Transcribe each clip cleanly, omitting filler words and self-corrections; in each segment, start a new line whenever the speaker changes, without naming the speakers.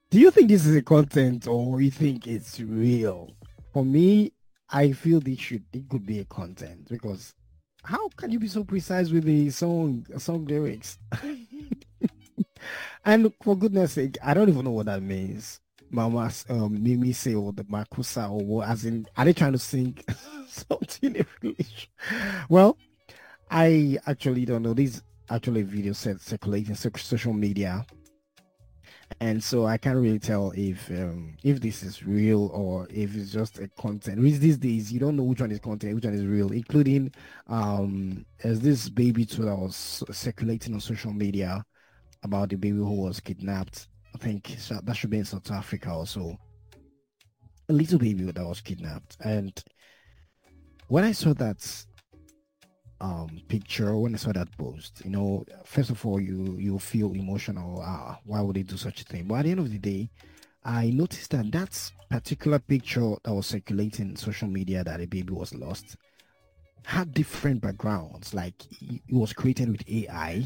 Do you think this is a content or you think it's real? For me, I feel it could be a content because how can you be so precise with the song lyrics? And for goodness sake, I don't even know what that means. Mama's Mimi say or the Makusa or what, as in are they trying to sing something in English? Well, I actually don't know. These actually video set circulating social media, and so I can't really tell if this is real or if it's just a content. These days, you don't know which one is content, which one is real, including as this baby too that was circulating on social media about the baby who was kidnapped. I think that should be in South Africa also. A little baby that was kidnapped, and when I saw that picture, when I saw that post, first of all you feel emotional. Why would they do such a thing? But at the end of the day, I noticed that particular picture that was circulating in social media that a baby was lost had different backgrounds. Like it was created with AI,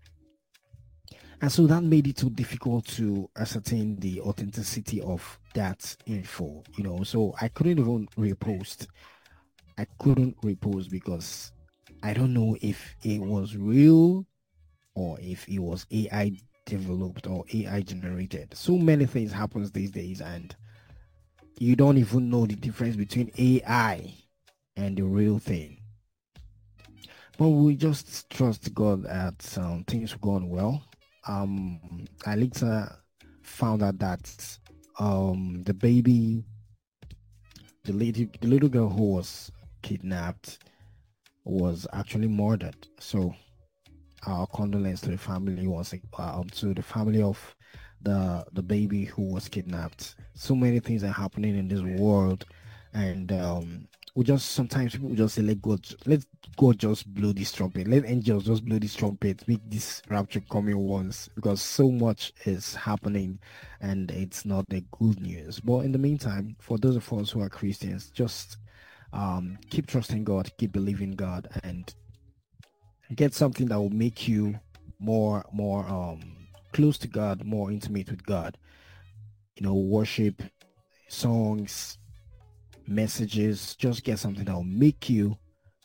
and so that made it too difficult to ascertain the authenticity of that info. So I couldn't even repost. I couldn't repost because I don't know if it was real or if it was AI developed or AI generated. So many things happens these days and you don't even know the difference between AI and the real thing. But we just trust God that things were going well. I later found out that the baby, the little girl who was kidnapped was actually murdered. So our condolence to the family to the family of the baby who was kidnapped. So many things are happening in this world, and we just sometimes people just say let God just blow this trumpet, let angels just blow this trumpet, make this rapture coming once, because so much is happening and it's not the good news. But in the meantime, for those of us who are Christians, just keep trusting God, keep believing God, and get something that will make you more close to God, more intimate with God. Worship, songs, messages. Just get something that will make you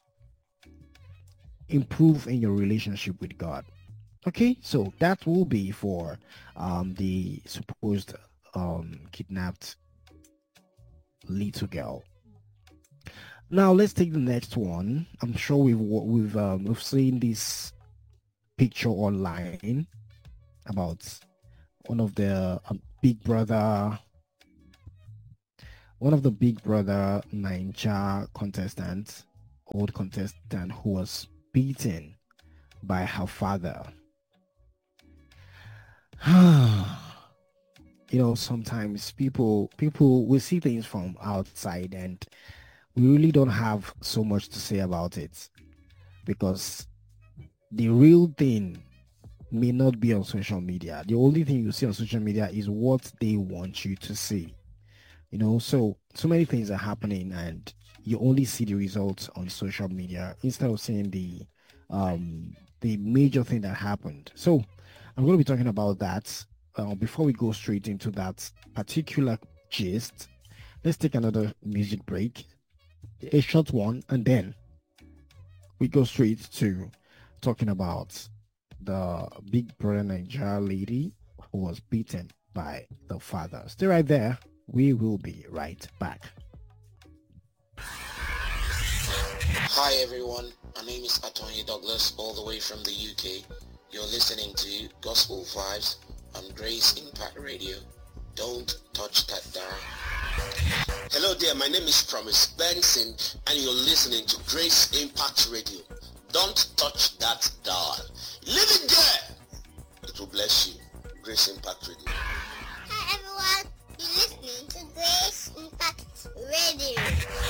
improve in your relationship with God. Okay, so that will be for the supposed kidnapped little girl. Now let's take the next one. I'm sure we've seen this picture online about one of the Big Brother Ninja old contestant who was beaten by her father. Sometimes people will see things from outside and we really don't have so much to say about it because the real thing may not be on social media. The only thing you see on social media is what they want you to see. So many things are happening and you only see the results on social media instead of seeing the major thing that happened. So I'm going to be talking about that. Before we go straight into that particular gist, let's take another music break, a short one, and then we go straight to talking about the Big Brother Nigeria lady who was beaten by the father. Stay right there. We will be right back.
Hi everyone, my name is Attorney Douglas, all the way from the UK. You're listening to Gospel Vibes on Grace Impact Radio. Don't touch that dial. Hello there, my name is Promise Benson and you're listening to Grace Impact Radio. Don't touch that dial. Leave it there. It will bless you. Grace Impact Radio.
Hi everyone, you're listening to Grace Impact Radio.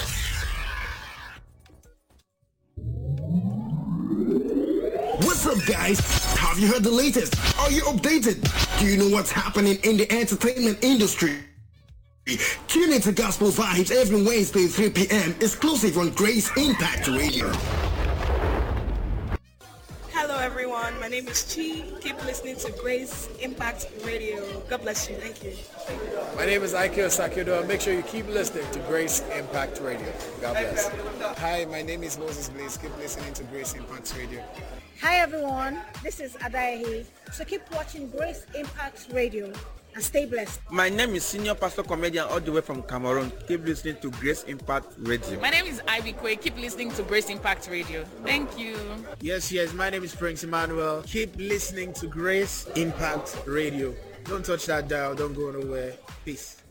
What's up, guys? Have you heard the latest? Are you updated? Do you know what's happening in the entertainment industry? Tune into Gospel Vibes every Wednesday 3 p.m. exclusive on Grace Impact Radio.
Hello everyone, everyone. My name is Chi. Keep listening to Grace Impact Radio. God bless you. Thank you.
My name is Ike Sakido. Make sure you keep listening to Grace Impact Radio. God bless.
Hi, my name is Moses Blaze. Keep listening to Grace Impact Radio.
Hi everyone, this is Adaehi. So keep watching Grace Impact Radio and stay blessed.
My name is Senior Pastor Comedian all the way from Cameroon. Keep listening to Grace Impact Radio.
My name is Ivy Kwe. Keep listening to Grace Impact Radio. Thank you.
Yes, my name is Prince Emmanuel. Keep listening to Grace Impact Radio. Don't touch that dial. Don't go nowhere. Peace.